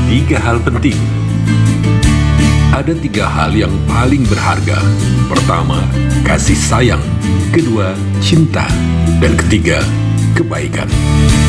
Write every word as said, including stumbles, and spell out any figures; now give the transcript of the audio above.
Tiga hal penting. Ada tiga hal yang paling berharga. Pertama, kasih sayang. Kedua, cinta. Dan ketiga, kebaikan.